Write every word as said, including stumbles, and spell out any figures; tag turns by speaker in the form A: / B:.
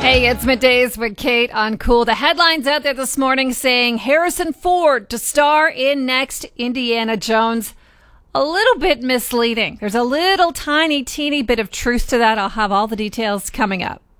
A: Hey, it's Middays with Kate on Cool. The headlines out there this morning saying Harrison Ford to star in next Indiana Jones. A little bit misleading. There's a little tiny, teeny bit of truth to that. I'll have all the details coming up.